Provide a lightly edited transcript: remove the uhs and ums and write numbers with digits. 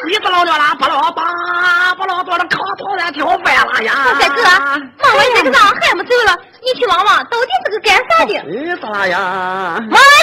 你这老娘啦，巴拉巴巴拉多的炕头在跳翻了呀！ 大哥，忙完这个账还没走了，你去望望，到底是个干啥的？ 你咋啦呀？ 王